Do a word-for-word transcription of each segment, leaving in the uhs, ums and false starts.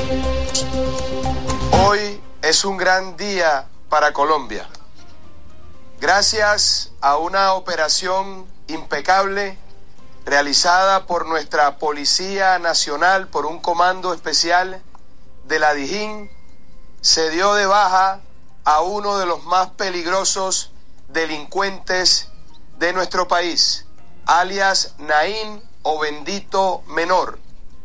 Hoy es un gran día para Colombia. Gracias a una operación impecable realizada por nuestra Policía Nacional, por un comando especial de la Dijín, se dio de baja a uno de los más peligrosos delincuentes de nuestro país, alias Naín o Bendito Menor.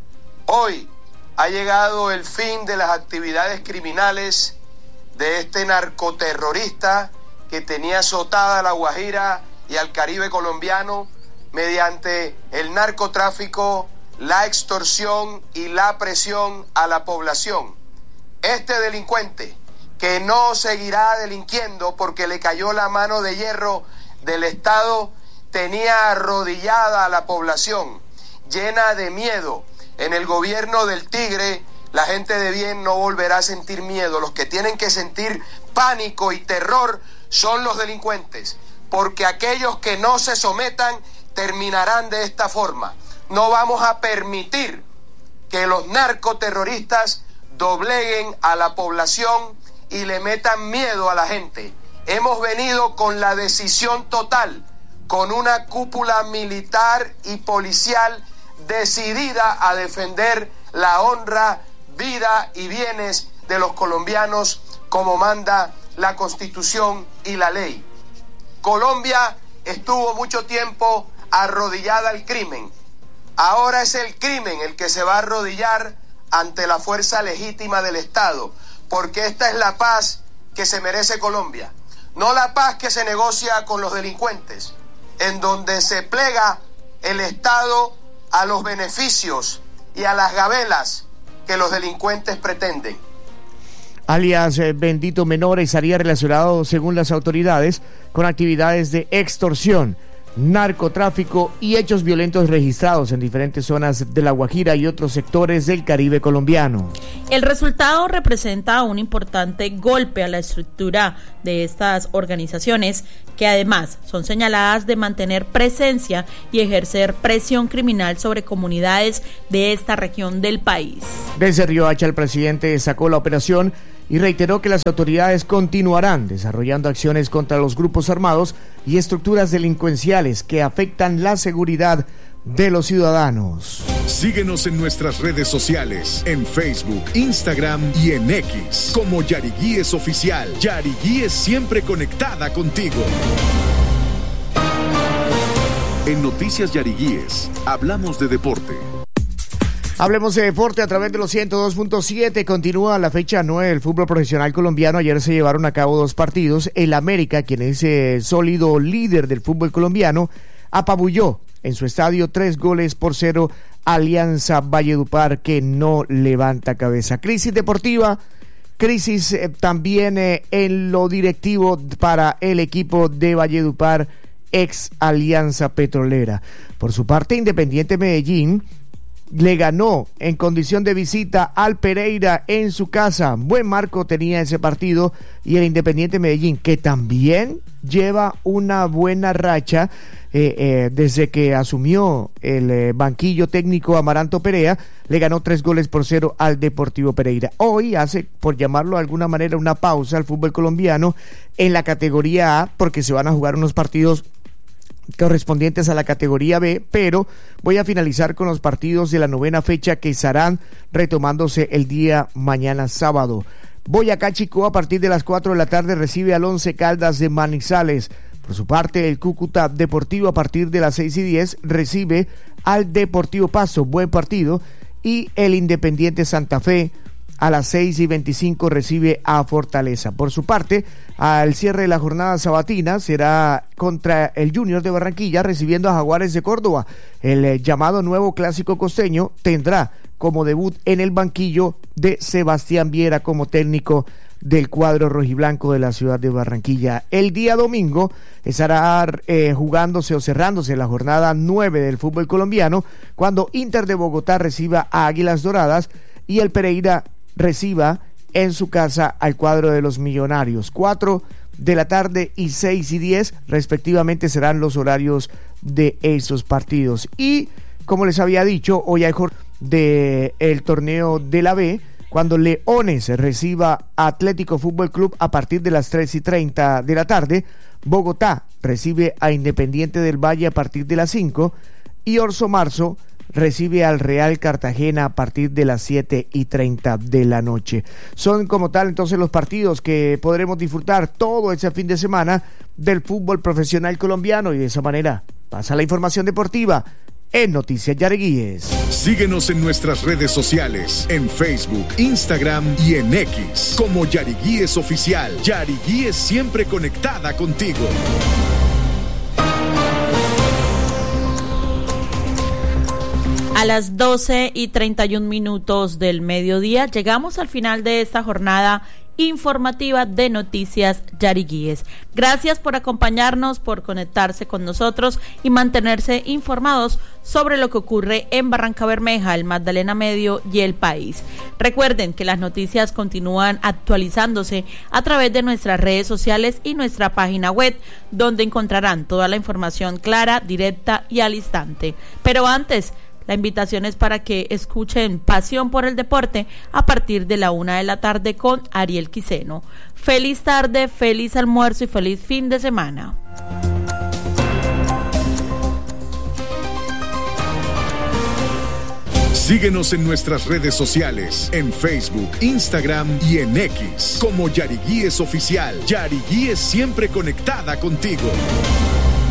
Hoy ha llegado el fin de las actividades criminales de este narcoterrorista que tenía azotada a La Guajira y al Caribe colombiano mediante el narcotráfico, la extorsión y la presión a la población. Este delincuente, que no seguirá delinquiendo porque le cayó la mano de hierro del Estado, tenía arrodillada a la población, llena de miedo. En el gobierno del Tigre, la gente de bien no volverá a sentir miedo. Los que tienen que sentir pánico y terror son los delincuentes, porque aquellos que no se sometan terminarán de esta forma. No vamos a permitir que los narcoterroristas dobleguen a la población y le metan miedo a la gente. Hemos venido con la decisión total, con una cúpula militar y policial decidida a defender la honra, vida y bienes de los colombianos como manda la Constitución y la ley. Colombia estuvo mucho tiempo arrodillada al crimen. Ahora es el crimen el que se va a arrodillar ante la fuerza legítima del Estado, porque esta es la paz que se merece Colombia, no la paz que se negocia con los delincuentes, en donde se plega el Estado a los beneficios y a las gabelas que los delincuentes pretenden. Alias eh, Bendito Menor estaría relacionado, según las autoridades, con actividades de extorsión, narcotráfico y hechos violentos registrados en diferentes zonas de La Guajira y otros sectores del Caribe colombiano. El resultado representa un importante golpe a la estructura de estas organizaciones, que además son señaladas de mantener presencia y ejercer presión criminal sobre comunidades de esta región del país. Desde Riohacha, el presidente destacó la operación y reiteró que las autoridades continuarán desarrollando acciones contra los grupos armados y estructuras delincuenciales que afectan la seguridad de los ciudadanos. Síguenos en nuestras redes sociales, en Facebook, Instagram y en X, como Yariguíes Oficial. Yariguíes, siempre conectada contigo. En Noticias Yariguíes, hablamos de deporte. Hablemos de deporte a través de los ciento dos punto siete. Continúa la fecha nueve del fútbol profesional colombiano. Ayer se llevaron a cabo dos partidos. El América, quien es eh, sólido líder del fútbol colombiano, apabulló en su estadio tres goles por cero Alianza Valledupar, que no levanta cabeza. Crisis deportiva, crisis eh, también eh, en lo directivo para el equipo de Valledupar, ex Alianza Petrolera. Por su parte, Independiente Medellín le ganó en condición de visita al Pereira en su casa. Buen marco tenía ese partido, y el Independiente Medellín, que también lleva una buena racha eh, eh, desde que asumió el eh, banquillo técnico Amaranto Perea, le ganó tres goles por cero al Deportivo Pereira. Hoy hace, por llamarlo de alguna manera, una pausa al fútbol colombiano en la categoría A, porque se van a jugar unos partidos correspondientes a la categoría B, pero voy a finalizar con los partidos de la novena fecha que estarán retomándose el día mañana sábado. Boyacá Chicó, a partir de las cuatro de la tarde, recibe al Once Caldas de Manizales. Por su parte, el Cúcuta Deportivo, a partir de las seis y diez, recibe al Deportivo Pasto. Buen partido. Y el Independiente Santa Fe, a las seis y veinticinco, recibe a Fortaleza. Por su parte, al cierre de la jornada sabatina, será contra el Junior de Barranquilla, recibiendo a Jaguares de Córdoba. El eh, llamado nuevo clásico costeño tendrá como debut en el banquillo de Sebastián Viera como técnico del cuadro rojiblanco de la ciudad de Barranquilla. El día domingo estará eh, jugándose o cerrándose la jornada nueve del fútbol colombiano, cuando Inter de Bogotá reciba a Águilas Doradas y el Pereira reciba en su casa al cuadro de los Millonarios. Cuatro de la tarde y seis y diez respectivamente serán los horarios de esos partidos. Y como les había dicho, hoy hay jornada de el torneo de la B, Cuando Leones reciba a Atlético Fútbol Club a partir de las tres y treinta de la tarde, Bogotá recibe a Independiente del Valle a partir de las cinco y Orso Marzo recibe al Real Cartagena a partir de las siete y treinta de la noche. Son como tal entonces los partidos que podremos disfrutar todo ese fin de semana del fútbol profesional colombiano, y de esa manera pasa la información deportiva en Noticias Yariguíes. Síguenos en nuestras redes sociales, en Facebook, Instagram y en X, como Yariguíes Oficial. Yariguíes, siempre conectada contigo. A las doce y treinta y un minutos del mediodía llegamos al final de esta jornada informativa de Noticias Yariguíes. Gracias por acompañarnos, por conectarse con nosotros y mantenerse informados sobre lo que ocurre en Barrancabermeja, el Magdalena Medio y el país. Recuerden que las noticias continúan actualizándose a través de nuestras redes sociales y nuestra página web, donde encontrarán toda la información clara, directa y al instante. Pero antes, la invitación es para que escuchen Pasión por el Deporte a partir de la una de la tarde con Ariel Quiseno. Feliz tarde, feliz almuerzo y feliz fin de semana. Síguenos en nuestras redes sociales, en Facebook, Instagram y en X, como Yariguíes Oficial. Yariguíes, siempre conectada contigo.